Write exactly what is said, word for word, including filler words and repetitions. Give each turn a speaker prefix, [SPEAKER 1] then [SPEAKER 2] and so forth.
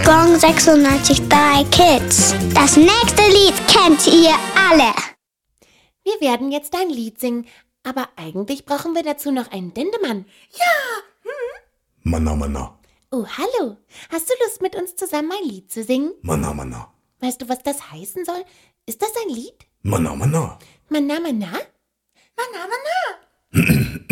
[SPEAKER 1] Gong sechsundneunzig Komma drei Kids. Das nächste Lied kennt ihr alle.
[SPEAKER 2] Wir werden jetzt ein Lied singen, aber eigentlich brauchen wir dazu noch einen Dendemann.
[SPEAKER 3] Manna, Manna.
[SPEAKER 2] Oh, hallo. Hast du Lust, mit uns zusammen ein Lied zu singen?
[SPEAKER 3] Manna, Manna.
[SPEAKER 2] Weißt du, was das heißen soll? Ist das ein Lied?
[SPEAKER 3] Manna, Manna.
[SPEAKER 2] Manna, manna?
[SPEAKER 4] Manna, manna.